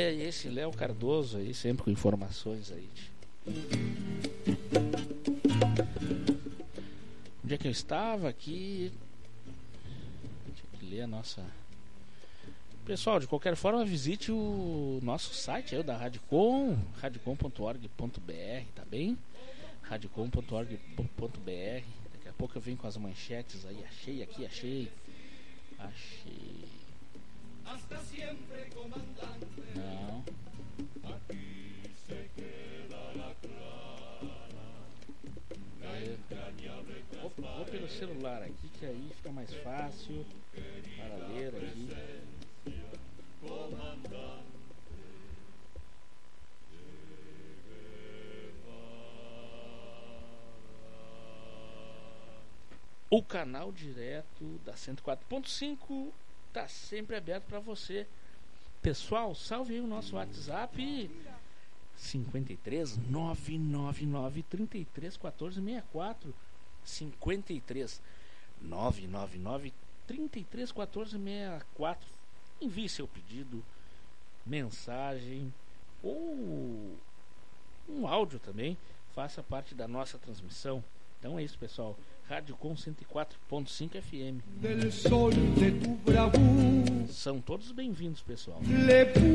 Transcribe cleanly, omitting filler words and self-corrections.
É esse Léo Cardoso aí, sempre com informações aí. Onde é que eu estava aqui? Deixa eu ler a nossa... Pessoal, de qualquer forma, visite o nosso site aí, o da Radicom, radicom.org.br, tá bem? radicom.org.br. Daqui a pouco eu venho com as manchetes aí. Achei. Não. Vou pelo celular aqui, que aí fica mais fácil para ler aqui. O canal direto da 104.5 está sempre aberto para você. Pessoal, salve aí o nosso WhatsApp 53 999 33 14 64 53 999 33 14 64. Envie seu pedido, mensagem ou um áudio também, faça parte da nossa transmissão. Então é isso, pessoal. Radicom 104.5 FM. São todos bem-vindos, pessoal.